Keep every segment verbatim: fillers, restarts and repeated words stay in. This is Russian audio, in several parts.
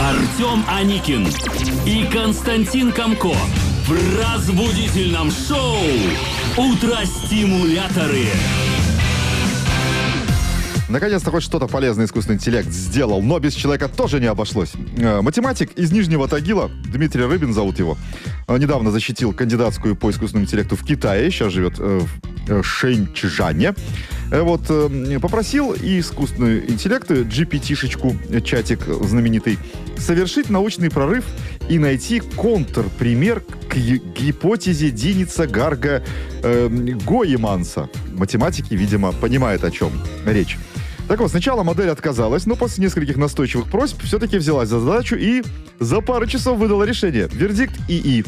Артем Аникин и Константин Камко в разбудительном шоу «Утро-стимуляторы». Наконец-то хоть что-то полезное искусственный интеллект сделал, но без человека тоже не обошлось. Математик из Нижнего Тагила, Дмитрий Рыбин зовут его, недавно защитил кандидатскую по искусственному интеллекту в Китае, сейчас живет в Шэньчжане. Вот, попросил искусственный интеллект, джи пи ти-шечку, чатик знаменитый, совершить научный прорыв и найти контрпример к гипотезе Диница-Гарга э, Гоеманса. Математики, видимо, понимают, о чем речь. Так вот, сначала модель отказалась, но после нескольких настойчивых просьб все-таки взялась за задачу и за пару часов выдала решение. Вердикт ИИ.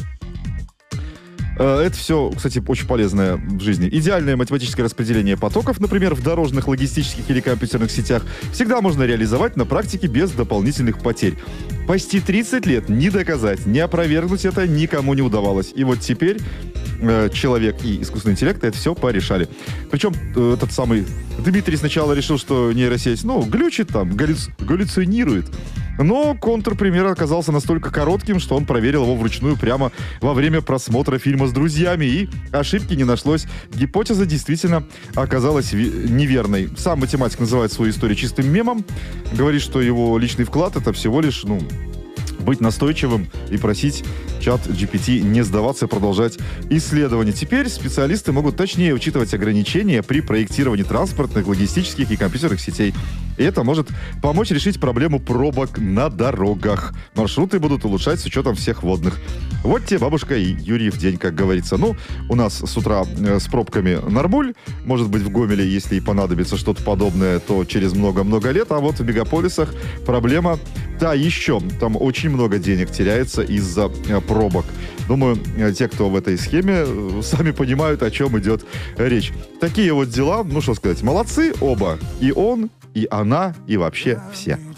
Это все, кстати, очень полезное в жизни. Идеальное математическое распределение потоков, например, в дорожных, логистических или компьютерных сетях, всегда можно реализовать на практике без дополнительных потерь. Почти тридцать лет не доказать, не опровергнуть это никому не удавалось. И вот теперь э, человек и искусственный интеллект это все порешали. Причем э, этот самый Дмитрий сначала решил, что нейросеть, ну, глючит там, галлюц... галлюцинирует. Но контрпример оказался настолько коротким, что он проверил его вручную прямо во время просмотра фильма с друзьями, и ошибки не нашлось. Гипотеза действительно оказалась неверной. Сам математик называет свою историю чистым мемом. Говорит, что его личный вклад — это всего лишь, ну, быть настойчивым и просить чат джи пи ти не сдаваться и продолжать исследования. Теперь специалисты могут точнее учитывать ограничения при проектировании транспортных, логистических и компьютерных сетей. И это может помочь решить проблему пробок на дорогах. Маршруты будут улучшать с учетом всех водных. Вот тебе бабушка и Юрьев день, как говорится. Ну, у нас с утра э, с пробками нормуль. Может быть, в Гомеле, если и понадобится что-то подобное, то через много-много лет. А вот в мегаполисах проблема та еще. Там очень много денег теряется из-за э, пробок. Думаю, э, те, кто в этой схеме, э, сами понимают, о чем идет речь. Такие вот дела, ну что сказать, молодцы оба. И он, и она, и вообще все.